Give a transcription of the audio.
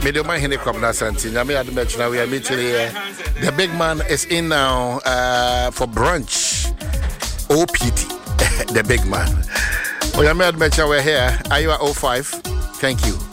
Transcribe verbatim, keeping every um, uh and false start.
Medio man hene kwam na santi. Na me admit now we are meeting here. The big man is in now uh, for brunch. O P T. The big man. Oh, yeah, me admit we're here. Are you at oh five? Thank you.